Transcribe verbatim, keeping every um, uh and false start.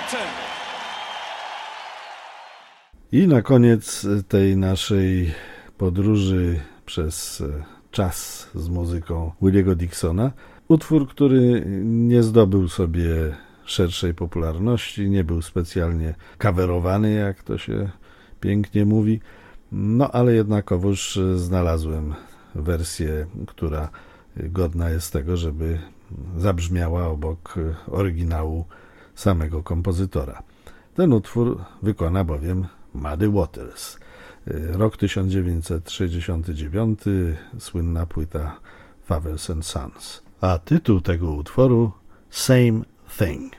Clapton. I na koniec tej naszej podróży przez czas z muzyką Williego Dixona utwór, który nie zdobył sobie szerszej popularności, nie był specjalnie coverowany, jak to się pięknie mówi, no ale jednakowoż znalazłem wersję, która godna jest tego, żeby zabrzmiała obok oryginału samego kompozytora. Ten utwór wykona bowiem Muddy Waters. Rok tysiąc dziewięćset sześćdziesiąty dziewiąty, słynna płyta Fathers and Sons. A tytuł tego utworu Same Thing.